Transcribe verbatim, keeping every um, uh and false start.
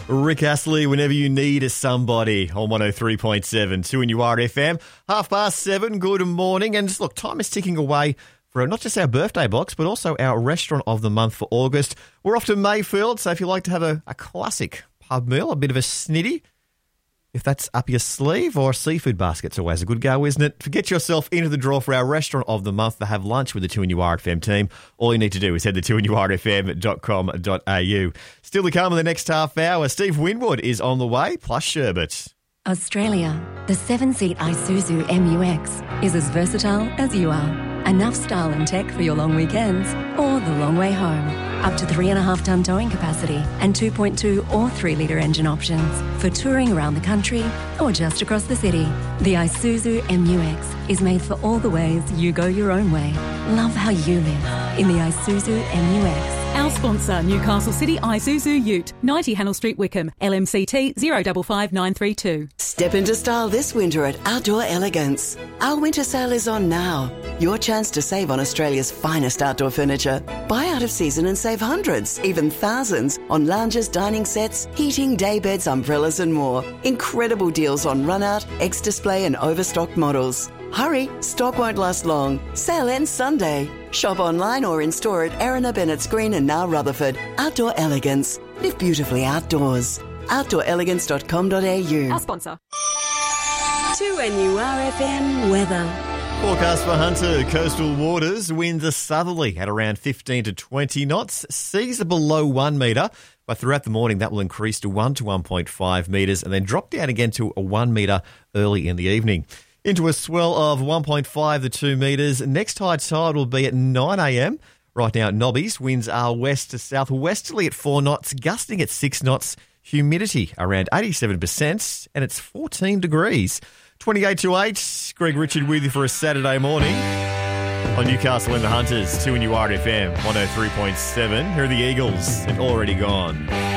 Rick Astley, whenever you need somebody on one oh three point seven, two N U R F M. Half past seven, good morning. And just look, time is ticking away for not just our birthday box, but also our restaurant of the month for August. We're off to Mayfield, so if you like to have a, a classic pub meal, a bit of a snitty, if that's up your sleeve, or a seafood basket's always a good go, isn't it? To get yourself into the draw for our restaurant of the month to have lunch with the two N U R F M team, all you need to do is head to two N U R F M dot com dot a u. Still to come in the next half hour, Steve Winwood is on the way, plus sherbet. Australia, the seven-seat Isuzu M U X is as versatile as you are. Enough style and tech for your long weekends or the long way home. Up to three and a half tonne towing capacity and two point two or three litre engine options for touring around the country or just across the city. The Isuzu M U X is made for all the ways you go your own way. Love how you live in the Isuzu M U X. Our sponsor, Newcastle City Isuzu Ute, ninety Hannell Street, Wickham, L M C T zero five five nine three two. Step into style this winter at Outdoor Elegance. Our winter sale is on now. Your chance to save on Australia's finest outdoor furniture. Buy out of season and save hundreds, even thousands, on lounges, dining sets, heating, daybeds, umbrellas and more. Incredible deals on run-out, ex-display and overstocked models. Hurry, stock won't last long. Sale ends Sunday. Shop online or in store at Erina Bennett's Green and now Rutherford. Outdoor Elegance. Live beautifully outdoors. outdoor elegance dot com dot a u. Our sponsor. two N U R F M weather. Forecast for Hunter. Coastal waters, winds are southerly at around fifteen to twenty knots. Seas are below one metre, but throughout the morning that will increase to one to one point five metres and then drop down again to a one metre early in the evening. Into a swell of one point five to two metres. Next high tide will be at nine a m. Right now at Nobbies, winds are west to southwesterly at four knots, gusting at six knots. Humidity around eighty-seven percent, and it's fourteen degrees. twenty-eight to eight, Greg Richard with you for a Saturday morning on Newcastle and the Hunters, two N U R F M, one oh three point seven. Here are the Eagles, and Already Gone.